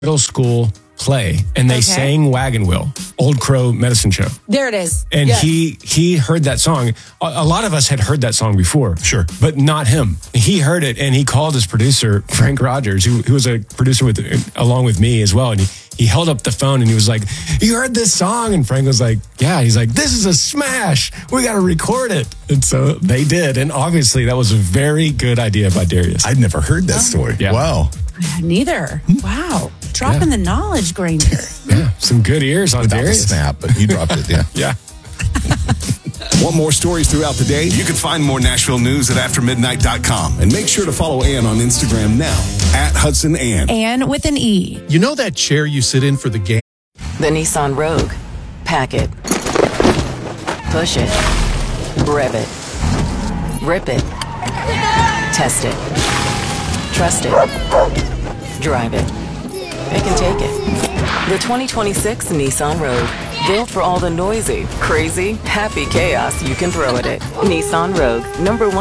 middle school play, and they sang Wagon Wheel, Old Crow Medicine Show. There it is. And Yes. he heard that song. A lot of us had heard that song before. Sure. But not him. He heard it, and he called his producer, Frank Rogers, who was a producer along with me as well. And he held up the phone, and he was like, "You heard this song?" And Frank was like, "Yeah." He's like, "This is a smash. We got to record it." And so they did. And obviously, that was a very good idea by Darius. I'd never heard that story. Yeah. Wow. Neither. Wow. Dropping the knowledge, Granger. Yeah, some good ears on Without the Darius. snap, but you dropped it, yeah. Yeah. Want more stories throughout the day? You can find more Nashville news at aftermidnight.com. And make sure to follow Ann on Instagram now, @HudsonAnn. And with an E. You know that chair you sit in for the game? The Nissan Rogue. Pack it. Push it. Rev it. Rip it. Test it. Trust it. Drive it. It can take it. The 2026 Nissan Rogue. Built for all the noisy, crazy, happy chaos you can throw at it. Nissan Rogue. #1